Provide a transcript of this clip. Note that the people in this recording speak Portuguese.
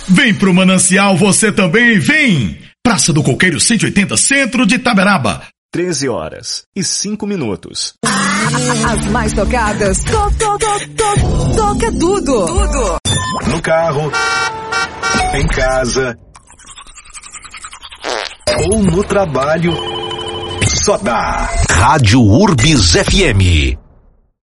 Vem pro Manancial você também, vem! Praça do Coqueiro 180, centro de Itaberaba. 13h05. As mais tocadas. Toca tudo. No carro, em casa ou no trabalho, só dá. Rádio Urbis FM.